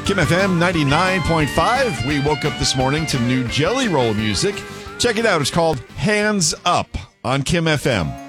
Kim FM 99.5. We woke up this morning to new Jelly Roll music. Check it out. It's called Hands Up on Kim FM.